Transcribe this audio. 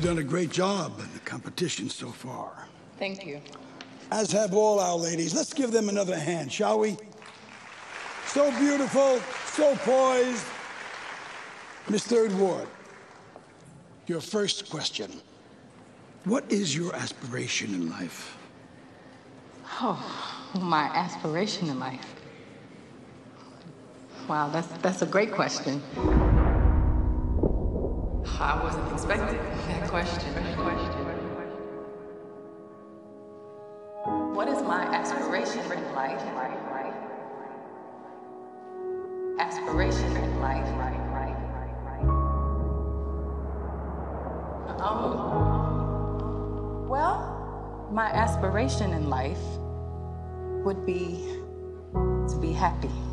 done a great job in the competition so far. Thank you. As have all our ladies. Let's give them another hand, shall we? So beautiful, so poised. Miss Third Ward, your first question. What is your aspiration in life? Oh, my aspiration in life. Wow, that's a great question. I wasn't expecting that question. What is my aspiration in life? Aspiration in life. Well, my aspiration in life would be to be happy.